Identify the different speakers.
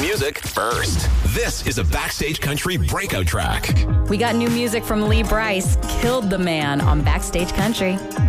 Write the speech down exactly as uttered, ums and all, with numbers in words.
Speaker 1: music first. This is a Backstage Country breakout track.
Speaker 2: We got new music from Lee Brice, Killed the Man on Backstage Country.